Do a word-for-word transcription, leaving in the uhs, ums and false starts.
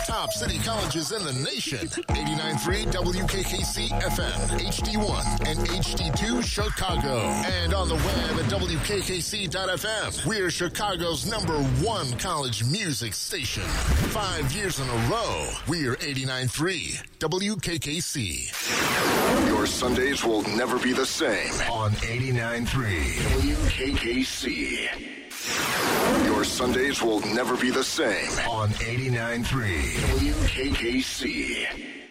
top city colleges in the nation. eighty-nine point three W K K C F M, H D one and H D two Chicago. And on the web at W K K C dot F M. We're Chicago's number one college music station. Five years in a row, we're eighty-nine point three W K K C. Your Sundays will never be the same on eighty-nine point three W K K C. Your Sundays will never be the same on eighty-nine point three W K K C.